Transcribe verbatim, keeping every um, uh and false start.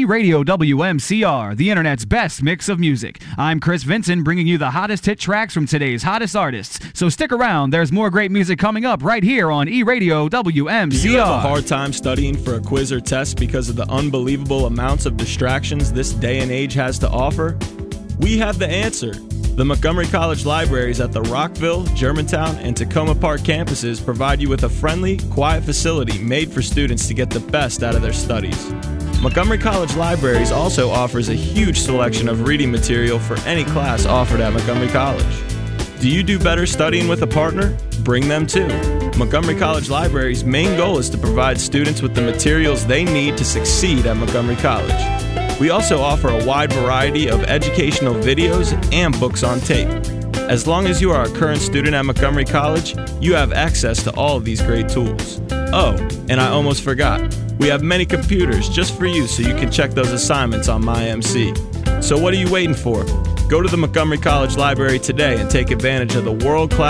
E-Radio W M C R, the internet's best mix of music. I'm Chris Vincent, bringing you the hottest hit tracks from today's hottest artists. So stick around, there's more great music coming up right here on E-Radio W M C R. Do you have a hard time studying for a quiz or test because of the unbelievable amounts of distractions this day and age has to offer? We have the answer. The Montgomery College Libraries at the Rockville, Germantown, and Tacoma Park campuses provide you with a friendly, quiet facility made for students to get the best out of their studies. Montgomery College Libraries also offers a huge selection of reading material for any class offered at Montgomery College. Do you do better studying with a partner? Bring them too. Montgomery College Library's main goal is to provide students with the materials they need to succeed at Montgomery College. We also offer a wide variety of educational videos and books on tape. As long as you are a current student at Montgomery College, you have access to all of these great tools. Oh, and I almost forgot. We have many computers just for you so you can check those assignments on MyMC. So what are you waiting for? Go to the Montgomery College Library today and take advantage of the world-class